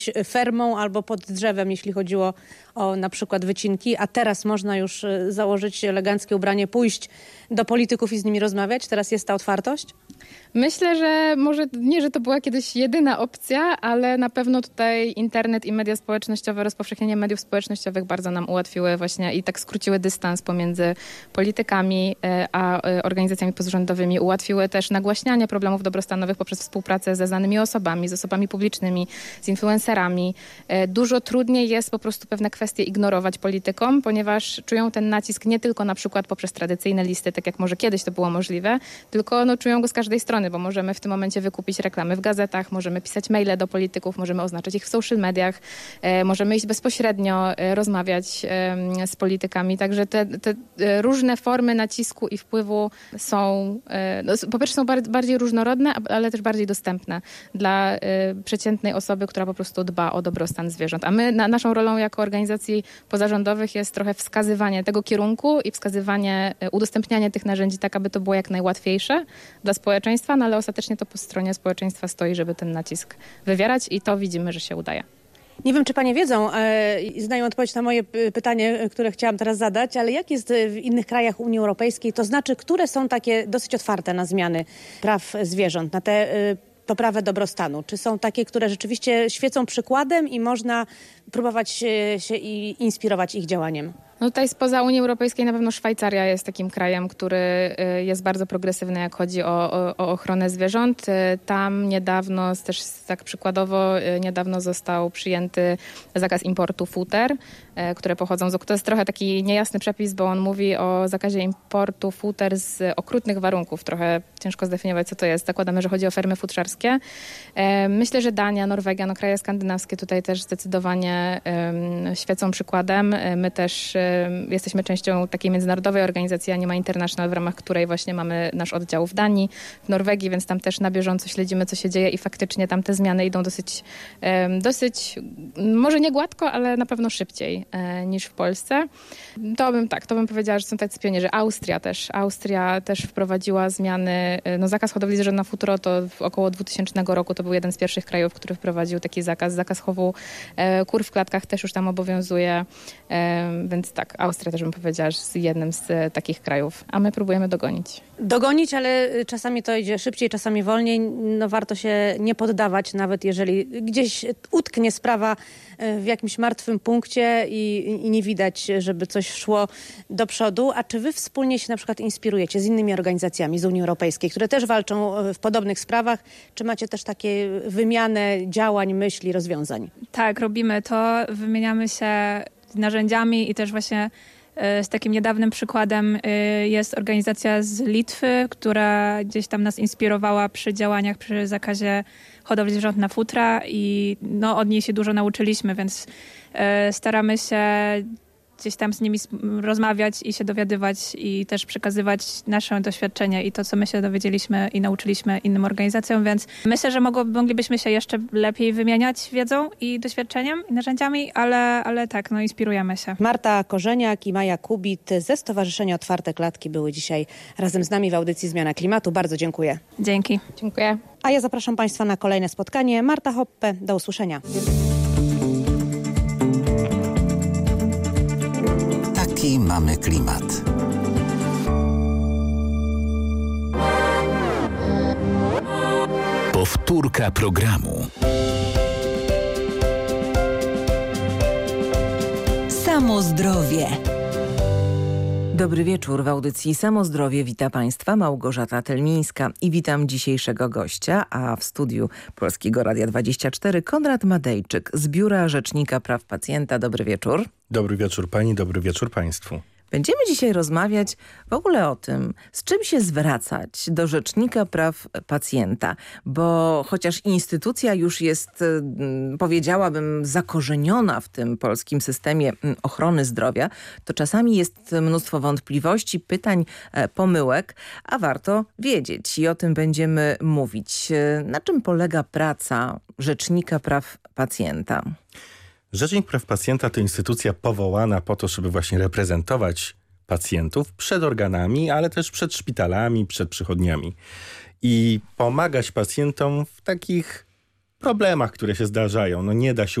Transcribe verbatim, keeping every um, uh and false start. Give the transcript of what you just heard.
fermą albo pod drzewem, jeśli chodziło o na przykład wycinki, a teraz można już założyć eleganckie ubranie, pójść do polityków i z nimi rozmawiać? Teraz jest ta otwartość? Myślę, że może nie, że to była kiedyś jedyna opcja, ale na pewno tutaj internet i media społecznościowe, rozpowszechnienie mediów społecznościowych bardzo nam ułatwiły właśnie i tak skróciły dystans pomiędzy politykami a organizacjami pozarządowymi. Ułatwiły też nagłaśnianie problemów dobrostanowych poprzez współpracę ze znanymi osobami, z osobami publicznymi, z influencerami. Dużo trudniej jest po prostu pewne kwestie ignorować politykom, ponieważ czują ten nacisk nie tylko na przykład poprzez tradycyjne listy, tak jak może kiedyś to było możliwe, tylko no, czują go z każdej strony, bo możemy w tym momencie wykupić reklamy w gazetach, możemy pisać maile do polityków, możemy oznaczać ich w social mediach, e, możemy iść bezpośrednio e, rozmawiać e, z politykami. Także te, te e, różne formy nacisku i wpływu są, e, no, po pierwsze są bar- bardziej różnorodne, ale też bardziej dostępne dla e, przeciętnej osoby, która po prostu dba o dobrostan zwierząt. A my, na, naszą rolą jako organizacji pozarządowych jest trochę wskazywanie tego kierunku i wskazywanie, e, udostępnianie tych narzędzi tak, aby to było jak najłatwiejsze dla społeczeństwa, no ale ostatecznie to po stronie społeczeństwa stoi, żeby ten nacisk wywierać i to widzimy, że się udaje. Nie wiem, czy panie wiedzą e, i znają odpowiedź na moje pytanie, które chciałam teraz zadać, ale jak jest w innych krajach Unii Europejskiej, to znaczy, które są takie dosyć otwarte na zmiany praw zwierząt, na tę e, poprawę dobrostanu? Czy są takie, które rzeczywiście świecą przykładem i można próbować się, się i inspirować ich działaniem? No tutaj spoza Unii Europejskiej na pewno Szwajcaria jest takim krajem, który jest bardzo progresywny, jak chodzi o, o, o ochronę zwierząt. Tam niedawno, też tak przykładowo, niedawno został przyjęty zakaz importu futer, które pochodzą z... To jest trochę taki niejasny przepis, bo on mówi o zakazie importu futer z okrutnych warunków. Trochę ciężko zdefiniować, co to jest. Zakładamy, że chodzi o fermy futrzarskie. Myślę, że Dania, Norwegia, no kraje skandynawskie tutaj też zdecydowanie um, świecą przykładem. My też jesteśmy częścią takiej międzynarodowej organizacji Anima International, w ramach której właśnie mamy nasz oddział w Danii, w Norwegii, więc tam też na bieżąco śledzimy, co się dzieje i faktycznie tam te zmiany idą dosyć, dosyć może nie gładko, ale na pewno szybciej niż w Polsce. To bym tak, to bym powiedziała, że są tacy pionierzy. Austria też. Austria też wprowadziła zmiany. No zakaz hodowli zwierząt na futro to w około dwutysięcznego roku to był jeden z pierwszych krajów, który wprowadził taki zakaz. Zakaz chowu kur w klatkach też już tam obowiązuje, więc tak, Austria też bym powiedziała, że jest jednym z takich krajów, a my próbujemy dogonić. Dogonić, ale czasami to idzie szybciej, czasami wolniej. No warto się nie poddawać, nawet jeżeli gdzieś utknie sprawa w jakimś martwym punkcie i, i nie widać, żeby coś szło do przodu. A czy wy wspólnie się na przykład inspirujecie z innymi organizacjami z Unii Europejskiej, które też walczą w podobnych sprawach? Czy macie też takie wymianę działań, myśli, rozwiązań? Tak, robimy to. Wymieniamy się narzędziami i też właśnie z takim niedawnym przykładem jest organizacja z Litwy, która gdzieś tam nas inspirowała przy działaniach przy zakazie hodowli zwierząt na futra i no, od niej się dużo nauczyliśmy, więc staramy się gdzieś tam z nimi rozmawiać i się dowiadywać i też przekazywać nasze doświadczenie i to, co my się dowiedzieliśmy i nauczyliśmy innym organizacjom, więc myślę, że mogło, moglibyśmy się jeszcze lepiej wymieniać wiedzą i doświadczeniem i narzędziami, ale, ale tak, no inspirujemy się. Marta Korzeniak i Maja Kubit ze Stowarzyszenia Otwarte Klatki były dzisiaj razem z nami w audycji Zmiana Klimatu. Bardzo dziękuję. Dzięki. Dziękuję. A ja zapraszam Państwa na kolejne spotkanie. Marta Hoppe, do usłyszenia. Taki mamy klimat. Powtórka programu. Samo zdrowie. Dobry wieczór. W audycji Samo Zdrowie wita Państwa Małgorzata Telmińska i witam dzisiejszego gościa, a w studiu Polskiego Radia dwadzieścia cztery Konrad Madejczyk z Biura Rzecznika Praw Pacjenta. Dobry wieczór. Dobry wieczór Pani, dobry wieczór Państwu. Będziemy dzisiaj rozmawiać w ogóle o tym, z czym się zwracać do Rzecznika Praw Pacjenta, bo chociaż instytucja już jest, powiedziałabym, zakorzeniona w tym polskim systemie ochrony zdrowia, to czasami jest mnóstwo wątpliwości, pytań, pomyłek, a warto wiedzieć i o tym będziemy mówić. Na czym polega praca Rzecznika Praw Pacjenta? Rzecznik Praw Pacjenta to instytucja powołana po to, żeby właśnie reprezentować pacjentów przed organami, ale też przed szpitalami, przed przychodniami i pomagać pacjentom w takich problemach, które się zdarzają. No nie da się